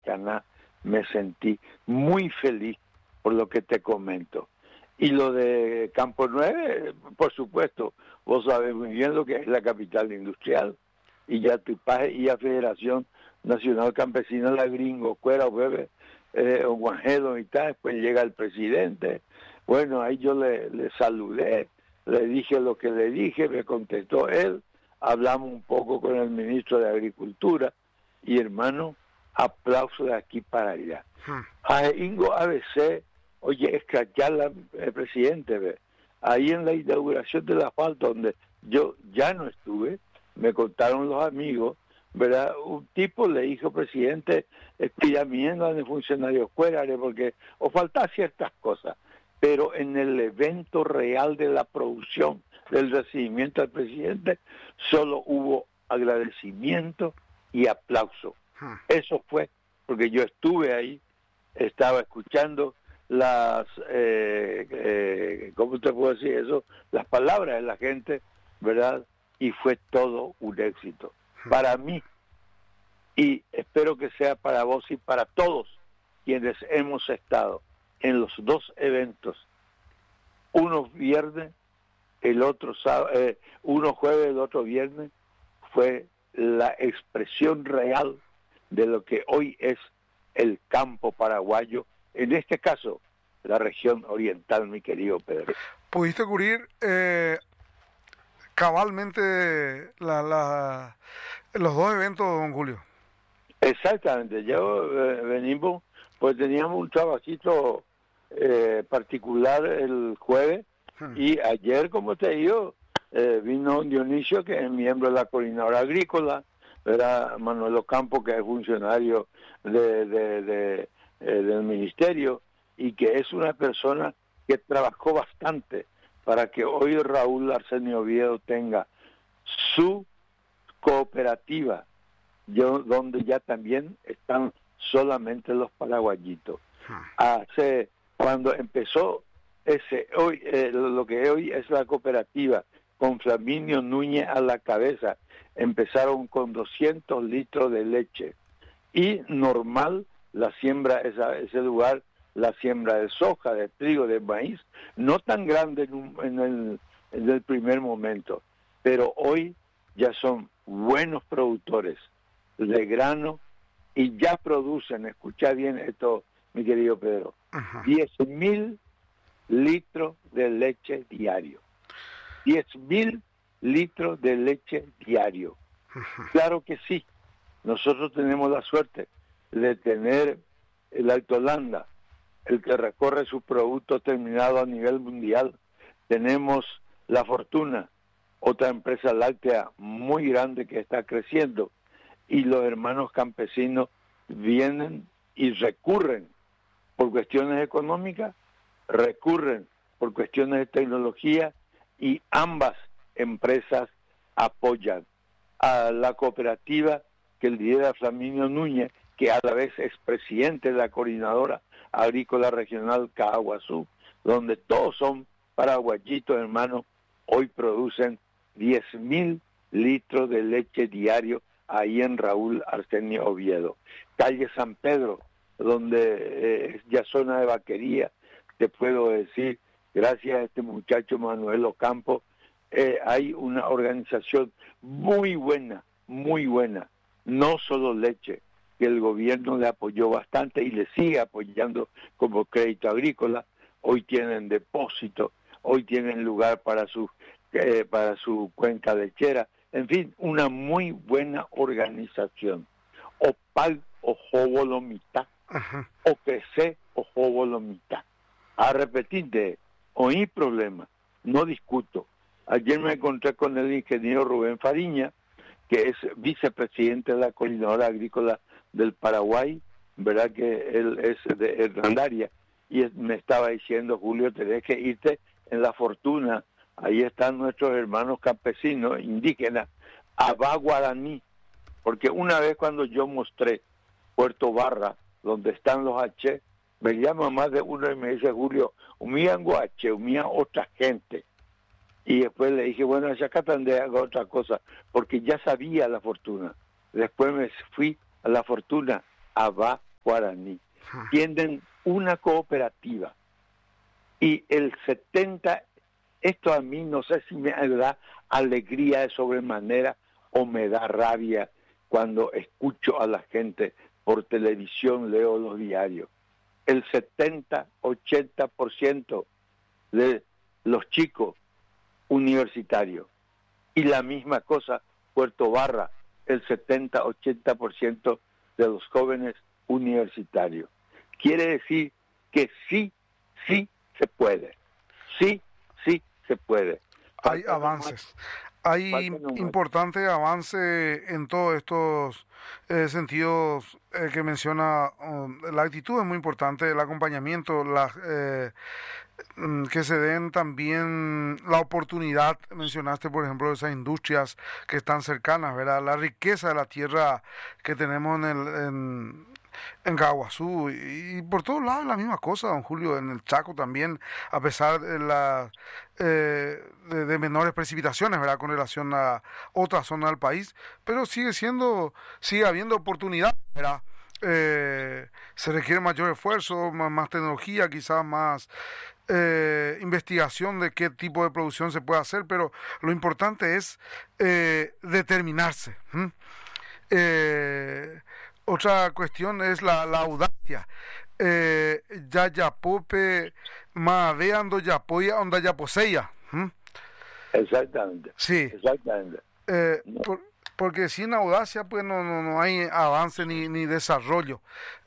Maracaná, me sentí muy feliz por lo que te comento. Y lo de Campo 9, por supuesto, vos sabés muy bien lo que es la capital industrial. Y ya Tupaje y la Federación Nacional Campesina, la Gringo, Cuera, Bebe, Guanjedo y tal, después llega el presidente. Bueno, ahí yo le saludé, le dije lo que le dije, me contestó él, hablamos un poco con el ministro de Agricultura y hermano, aplauso de aquí para allá. A Ingo ABC, oye, escracharla, presidente, ¿ve? Ahí en la inauguración del asfalto, donde yo ya no estuve, me contaron los amigos, ¿verdad? Un tipo le dijo, presidente, espillamiento de funcionarios cuérales, porque os faltan ciertas cosas, pero en el evento real de la producción del recibimiento al presidente, solo hubo agradecimiento y aplauso. Eso fue, porque yo estuve ahí, estaba escuchando las, ¿cómo te puedo decir eso? Las palabras de la gente, ¿verdad? Y fue todo un éxito. Para mí, y espero que sea para vos y para todos quienes hemos estado en los dos eventos, uno viernes, el otro sábado, uno jueves, el otro viernes, fue la expresión real de lo que hoy es el campo paraguayo, en este caso, la región oriental, mi querido Pedro. ¿Pudiste cubrir cabalmente los dos eventos, don Julio? Exactamente, yo venimos, pues teníamos un trabajito particular el jueves, y ayer, como te digo, vino Dionisio, que es miembro de la Coordinadora Agrícola, era Manuel Ocampo, que es funcionario del ministerio, y que es una persona que trabajó bastante para que hoy Raúl Arsenio Oviedo tenga su cooperativa, donde ya también están solamente los paraguayitos. Cuando empezó lo que hoy es la cooperativa, con Flaminio Núñez a la cabeza, empezaron con 200 litros de leche, y normal la siembra, ese lugar, la siembra de soja, de trigo, de maíz, no tan grande en el primer momento, pero hoy ya son buenos productores de grano y ya producen, escucha bien esto, mi querido Pedro, 10.000 litros de leche diario. 10.000 litros de leche diario. Claro que sí, nosotros tenemos la suerte de tener el Alto Holanda, el que recorre su producto terminado a nivel mundial. Tenemos La Fortuna, otra empresa láctea muy grande que está creciendo, y los hermanos campesinos vienen y recurren por cuestiones económicas, recurren por cuestiones de tecnología, y ambas empresas apoyan a la cooperativa que lidera Flaminio Núñez, que a la vez es presidente de la Coordinadora Agrícola Regional Caguazú, donde todos son paraguayitos, hermanos. Hoy producen 10.000 litros de leche diario ahí en Raúl Arsenio Oviedo. Calle San Pedro, donde es ya zona de vaquería, te puedo decir, gracias a este muchacho Manuel Ocampo, hay una organización muy buena, no solo leche, que el gobierno le apoyó bastante y le sigue apoyando como Crédito Agrícola. Hoy tienen depósito, hoy tienen lugar para su cuenca lechera, en fin, una muy buena organización. Opal o Jovolomita, o Crece o Jovolomita. A repetirte, oí problema, no discuto. Ayer me encontré con el ingeniero Rubén Fariña, que es vicepresidente de la Coordinadora Agrícola del Paraguay, verdad que él es de Hernandaria, y me estaba diciendo, Julio, tenés que irte en La Fortuna, ahí están nuestros hermanos campesinos, indígenas, Abá Guaraní, porque una vez cuando yo mostré Puerto Barra, donde están los H, me llama más de uno y me dice, Julio, humían Guache, humían otra gente. Y después le dije, bueno, ya acá tendré otra cosa, porque ya sabía La Fortuna. Después me fui a La Fortuna, Abá guaraní tienen una cooperativa y el 70, esto a mí no sé si me da alegría de sobremanera o me da rabia cuando escucho a la gente por televisión, leo los diarios. El 70-80% de los chicos universitarios. Y la misma cosa, Puerto Barra, el 70-80% de los jóvenes universitarios. Quiere decir que sí se puede. Sí se puede. Hay avances. Hay importante avance en todos estos sentidos que menciona. La actitud es muy importante, el acompañamiento, que se den también la oportunidad. Mencionaste, por ejemplo, esas industrias que están cercanas, ¿verdad? La riqueza de la tierra que tenemos en Caguazú y por todos lados la misma cosa, don Julio, en el Chaco también, a pesar de menores precipitaciones, ¿verdad?, con relación a otra zona del país, pero sigue habiendo oportunidad, ¿verdad? Se requiere mayor esfuerzo, más tecnología, quizás más investigación de qué tipo de producción se puede hacer, pero lo importante es determinarse. Otra cuestión es la audacia. Yayapope, maveando yapoya, onda yaposeya. Exactamente. Sí. Exactamente. Porque sin audacia, pues no hay avance ni desarrollo.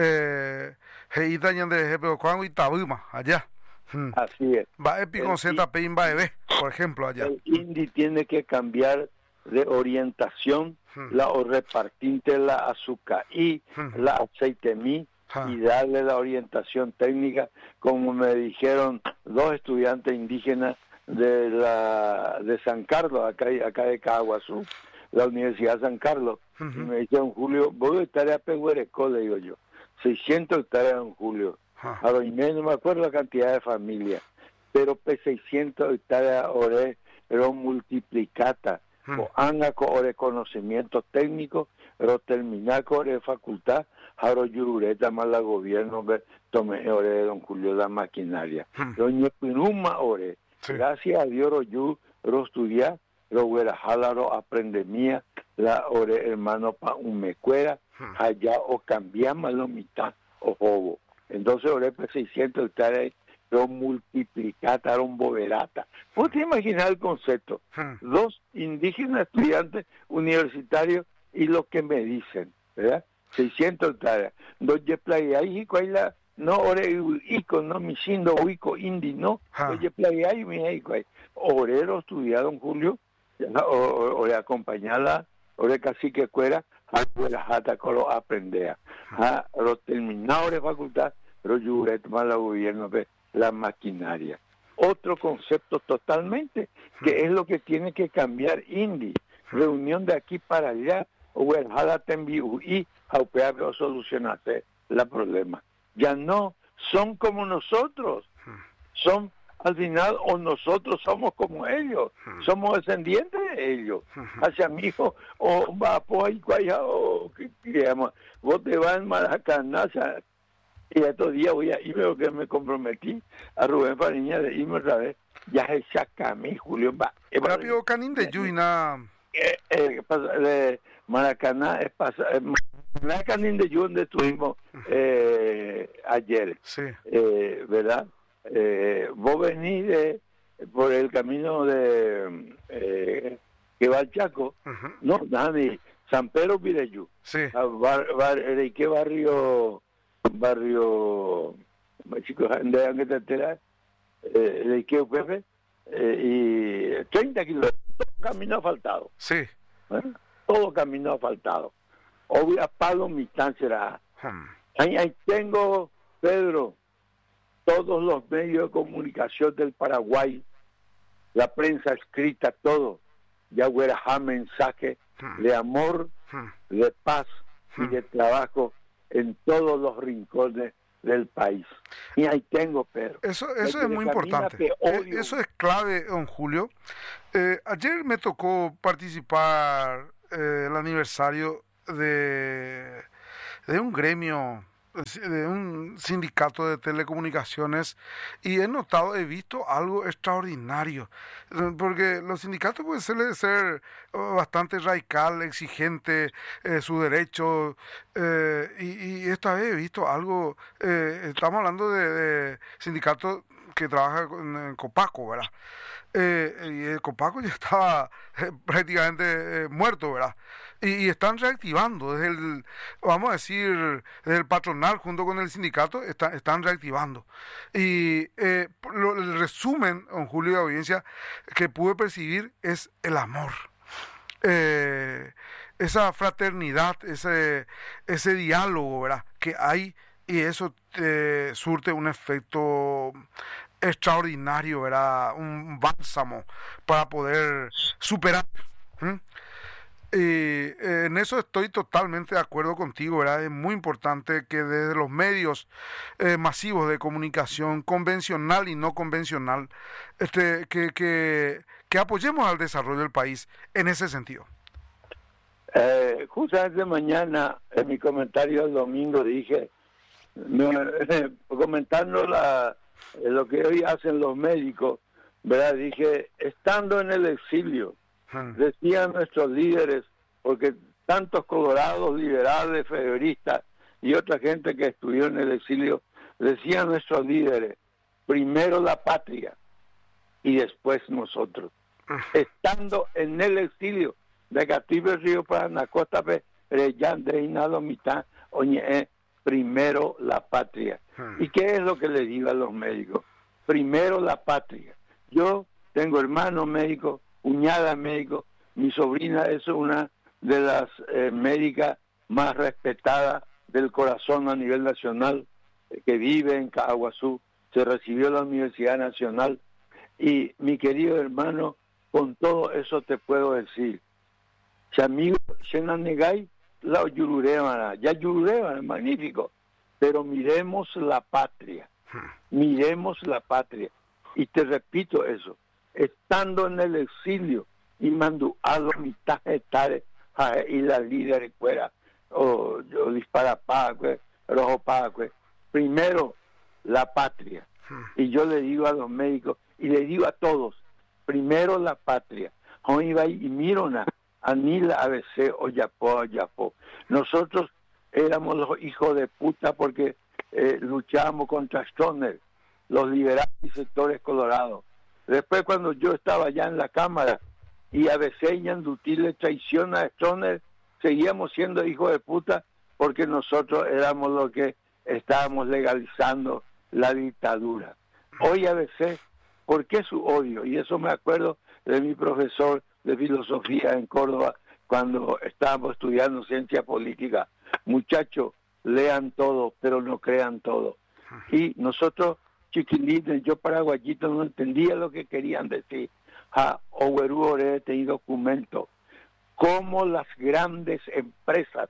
Allá. Así es. Va Epi con Z, Pein, va EB, por ejemplo, allá. El INDI tiene que cambiar de orientación, la o repartinte la azúcar y la aceite mí y darle la orientación técnica, como me dijeron dos estudiantes indígenas de San Carlos, acá de Caguazú, la Universidad de San Carlos, y me dijeron, Julio, voy a estar a Pehuereco, le digo yo, 600 hectáreas en Julio, a lo menos no me acuerdo la cantidad de familias, pero 600 hectáreas ore, pero multiplicata, o anga con conocimientos técnicos, pero terminar con facultad, ahora yurureta más la gobierno, tome ore don Julio la maquinaria. Doña Pinuma ore, gracias a Dios yo estudiar, lo aprende mía, la ore hermano pa un mecuera, allá o cambiamos la mitad o jobo. Entonces ore 600 hectáreas, lo multiplicata, un boberata. ¿Vos te imaginas el concepto? Dos indígenas estudiantes universitarios y lo que me dicen, ¿verdad? 600 hectáreas. Doye playa y la no ore ico no mi sindo uico indi no. Doye playa y mi ico orero estudiado en Julio, ore acompañarla, ore cacique cuera, la jata colo aprendea. Lo terminado de facultad, pero yo tomar la gobierno la maquinaria. Otro concepto totalmente, que es lo que tiene que cambiar INDI. Reunión de aquí para allá, o el y a solucionarse la problema. Ya no son como nosotros, son al final, o nosotros somos como ellos, somos descendientes de ellos. Hacia mi hijo, o va por ahí, o que llama, vos te vas en Maracaná, y estos días voy a irme, porque me comprometí a Rubén Fariña de irme otra vez. Ya es Chacamí, Julio. Rápido, Canín de Yuina. De Maracaná, Canín de Yuina, donde estuvimos ayer. Sí. ¿Verdad? Vos venís por el camino de que va al Chaco. No, Dani, San Pedro Pireyú. Sí. ¿De qué barrio? Chicos, de qué Pepe, y 30 kilómetros, todo camino asfaltado. Sí. Todo camino asfaltado. Obvio, palo mitad será. Ahí tengo, Pedro, todos los medios de comunicación del Paraguay, la prensa escrita, todo. Ya hubiera mensaje de amor, de paz y de trabajo en todos los rincones del país. Y ahí tengo, Pedro. Eso es muy importante. Eso es clave, don Julio. Ayer me tocó participar el aniversario de un gremio de un sindicato de telecomunicaciones y he visto algo extraordinario, porque los sindicatos pues suelen ser bastante radical, exigente, su derecho, y esta vez he visto algo, estamos hablando de sindicatos que trabaja en Copaco, ¿verdad? Y el Copaco ya estaba prácticamente muerto, ¿verdad? Y están reactivando desde el, vamos a decir, desde el patronal junto con el sindicato, están reactivando. Y el resumen, don Julio de audiencia, que pude percibir es el amor. Esa fraternidad, ese diálogo, ¿verdad? Que hay, y eso surte un efecto extraordinario, ¿verdad? Un bálsamo para poder superar. ¿Mm? Y en eso estoy totalmente de acuerdo contigo, ¿verdad? Es muy importante que desde los medios masivos de comunicación, convencional y no convencional, que apoyemos al desarrollo del país en ese sentido. Justamente mañana, en mi comentario el domingo, dije, comentando lo que hoy hacen los médicos, ¿verdad? Dije, estando en el exilio, decían nuestros líderes, porque tantos colorados, liberales, federalistas y otra gente que estudió en el exilio, decían nuestros líderes, primero la patria y después nosotros. Estando en el exilio, de Catibe Río para Nacosta, Reyán de Inado Mitad, Oñe, primero la patria. ¿Y qué es lo que le digo a los médicos? Primero la patria. Yo tengo hermanos médicos, cuñada médico, mi sobrina es una de las médicas más respetadas del corazón a nivel nacional, que vive en Caguazú, se recibió en la Universidad Nacional, y mi querido hermano, con todo eso te puedo decir, si amigo, Xenanegay, la Yururevana, ya Yururevana, magnífico, pero miremos la patria, y te repito eso, estando en el exilio y mandó a los mitad hectáreas y la líder fuera o yo dispara paque, rojo paque, primero la patria. Y yo le digo a los médicos y le digo a todos, primero la patria. Hoy va y miran a Nila ABC o Yapó. Nosotros éramos los hijos de puta porque luchábamos contra Stroessner, los liberales y sectores colorados. Después cuando yo estaba allá en la Cámara y ABC y Yandutí le traiciona a Stroessner, seguíamos siendo hijos de puta porque nosotros éramos los que estábamos legalizando la dictadura. Hoy ABC, ¿por qué su odio? Y eso me acuerdo de mi profesor de filosofía en Córdoba cuando estábamos estudiando ciencia política. Muchachos, lean todo, pero no crean todo. Y nosotros, chiquilitos, yo paraguayito, no entendía lo que querían decir. Owerú Orete y documento. Cómo las grandes empresas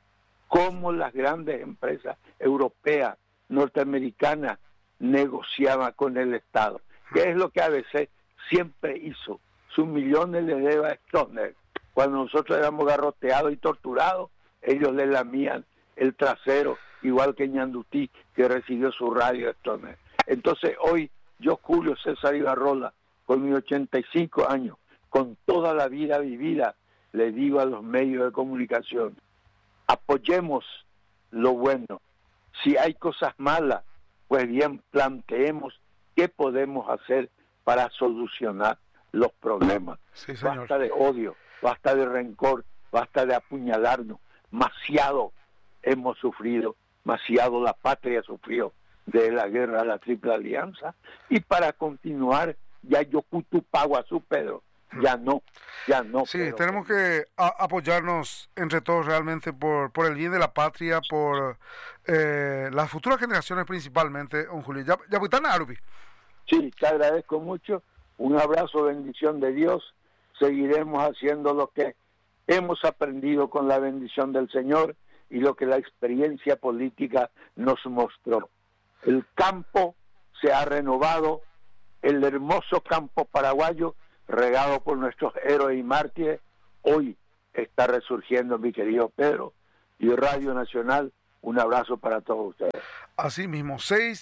europeas, norteamericanas, negociaban con el Estado. ¿Qué es lo que ABC siempre hizo? Sus millones le debe a Stroessner. Cuando nosotros éramos garroteados y torturados, ellos le lamían el trasero, igual que Ñandutí, que recibió su radio Stroessner. Entonces hoy, yo, Julio César Ibarrola, con mis 85 años, con toda la vida vivida, le digo a los medios de comunicación, apoyemos lo bueno. Si hay cosas malas, pues bien, planteemos qué podemos hacer para solucionar los problemas. Sí, señor. Basta de odio, basta de rencor, basta de apuñalarnos. Demasiado hemos sufrido, demasiado la patria sufrió de la guerra de la Triple Alianza. Y para continuar, ya Yocutu Paguazú, Pedro, ya no. Sí, Pedro. tenemos que apoyarnos entre todos realmente por el bien de la patria, por las futuras generaciones principalmente, don Julio. Yaputana Arupi. Sí, te agradezco mucho. Un abrazo, bendición de Dios. Seguiremos haciendo lo que hemos aprendido con la bendición del Señor y lo que la experiencia política nos mostró. El campo se ha renovado, el hermoso campo paraguayo, regado por nuestros héroes y mártires, hoy está resurgiendo, mi querido Pedro, y Radio Nacional, Un abrazo para todos ustedes. Así mismo,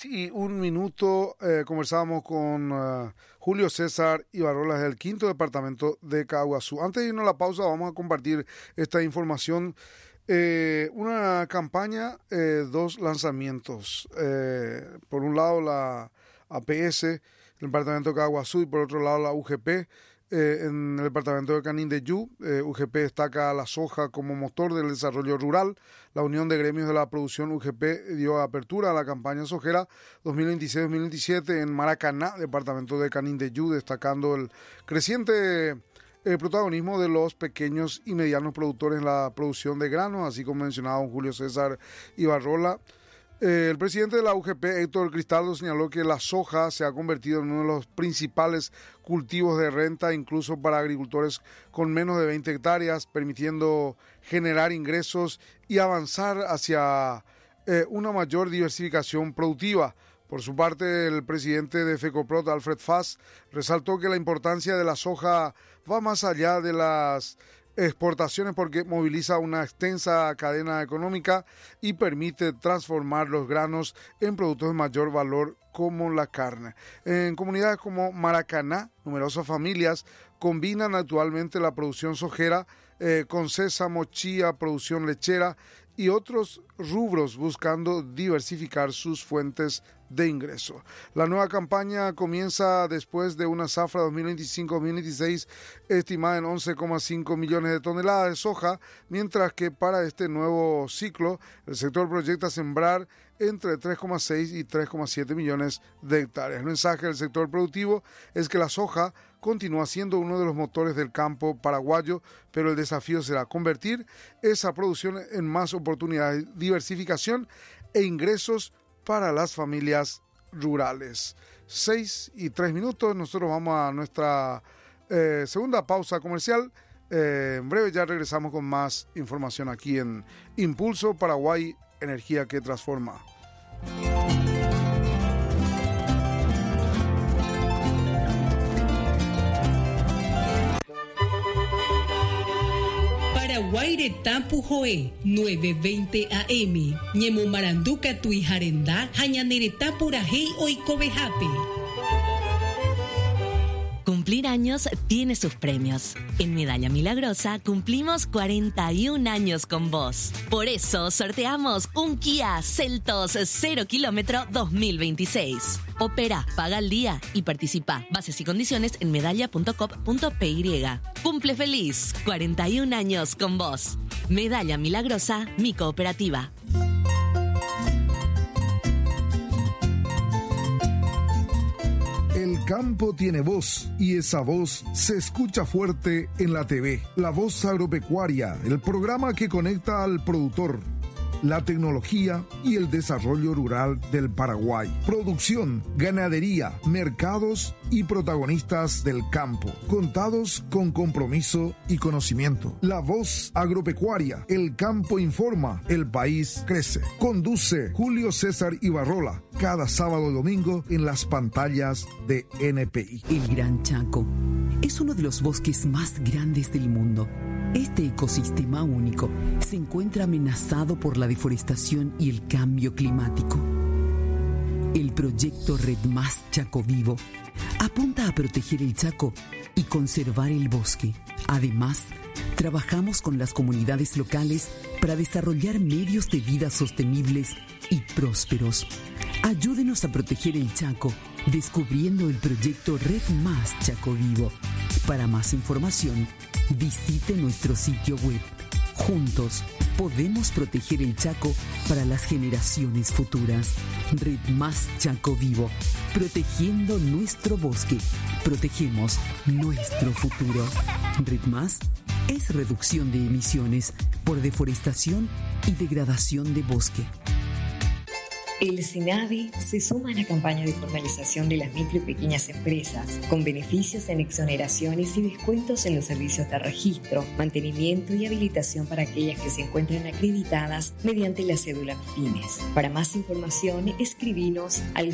6:01, conversábamos con Julio César Ibarrola del 5º departamento de Caaguazú. Antes de irnos a la pausa, vamos a compartir esta información. Una campaña, 2 lanzamientos. Por un lado la APS, el departamento de Caaguazú, y por otro lado la UGP. En el departamento de Canindeyú, UGP destaca la soja como motor del desarrollo rural. La Unión de Gremios de la Producción UGP dio apertura a la campaña sojera 2026-2027 en Maracaná, departamento de Canindeyú, destacando el creciente protagonismo de los pequeños y medianos productores en la producción de granos, así como mencionaba don Julio César Ibarrola. El presidente de la UGP, Héctor Cristaldo, señaló que la soja se ha convertido en uno de los principales cultivos de renta, incluso para agricultores con menos de 20 hectáreas, permitiendo generar ingresos y avanzar hacia una mayor diversificación productiva. Por su parte, el presidente de FECOPROT, Alfred Fass, resaltó que la importancia de la soja va más allá de las exportaciones porque moviliza una extensa cadena económica y permite transformar los granos en productos de mayor valor como la carne. En comunidades como Maracaná, numerosas familias combinan actualmente la producción sojera con sésamo, chía, producción lechera y otros rubros buscando diversificar sus fuentes de ingreso. La nueva campaña comienza después de una zafra 2025-2026 estimada en 11,5 millones de toneladas de soja, mientras que para este nuevo ciclo el sector proyecta sembrar entre 3,6 y 3,7 millones de hectáreas. El mensaje del sector productivo es que la soja continúa siendo uno de los motores del campo paraguayo, pero el desafío será convertir esa producción en más oportunidades, diversificación e ingresos para las familias rurales. 6:03, nosotros vamos a nuestra segunda pausa comercial. En breve ya regresamos con más información aquí en Impulso Paraguay, energía que transforma. Paraguay Tampu Joe 9:20 AM. Ñemo Maranduca Tuijarendá, Jañanereta Purajei Oikobejape. Cumplir años tiene sus premios. En Medalla Milagrosa cumplimos 41 años con vos. Por eso sorteamos un Kia Seltos 0 kilómetro 2026. Opera, paga al día y participa. Bases y condiciones en medalla.com.py. Cumple feliz, 41 años con vos. Medalla Milagrosa, mi cooperativa. El campo tiene voz y esa voz se escucha fuerte en la TV. La Voz Agropecuaria, el programa que conecta al productor, la tecnología y el desarrollo rural del Paraguay. Producción, ganadería, mercados y protagonistas del campo, contados con compromiso y conocimiento. La Voz Agropecuaria, el campo informa, el país crece. Conduce Julio César Ibarrola, cada sábado y domingo en las pantallas de NPI. El Gran Chaco es uno de los bosques más grandes del mundo. Este ecosistema único se encuentra amenazado por la deforestación y el cambio climático. El proyecto Red Más Chaco Vivo apunta a proteger el Chaco y conservar el bosque. Además, trabajamos con las comunidades locales para desarrollar medios de vida sostenibles y prósperos. Ayúdenos a proteger el Chaco descubriendo el proyecto Red Más Chaco Vivo. Para más información, visite nuestro sitio web. Juntos podemos proteger el Chaco para las generaciones futuras. Red Más Chaco Vivo. Protegiendo nuestro bosque, protegemos nuestro futuro. Red Más es reducción de emisiones por deforestación y degradación de bosque. El SENAVE se suma a la campaña de formalización de las micro y pequeñas empresas, con beneficios en exoneraciones y descuentos en los servicios de registro, mantenimiento y habilitación para aquellas que se encuentran acreditadas mediante la cédula MIPYMES. Para más información, escribinos al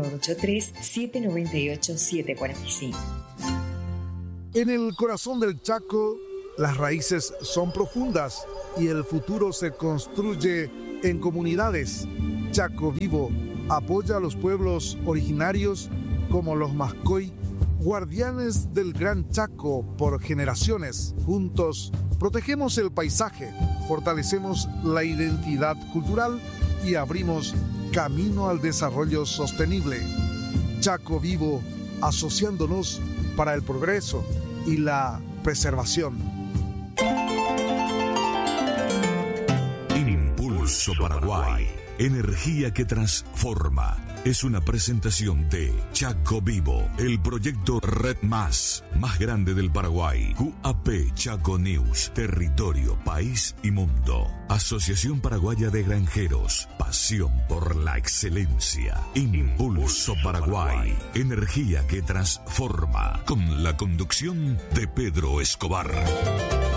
0983-798-745. En el corazón del Chaco, las raíces son profundas y el futuro se construye en comunidades. Chaco Vivo apoya a los pueblos originarios como los Mascoy, guardianes del Gran Chaco por generaciones. Juntos protegemos el paisaje, fortalecemos la identidad cultural y abrimos camino al desarrollo sostenible. Chaco Vivo, asociándonos para el progreso y la preservación. Impulso Paraguay. Energía que transforma. Es una presentación de Chaco Vivo, el proyecto Red más grande del Paraguay. QAP Chaco News, territorio, país y mundo. Asociación Paraguaya de Granjeros, pasión por la excelencia. Impulso Paraguay, energía que transforma. Con la conducción de Pedro Escobar.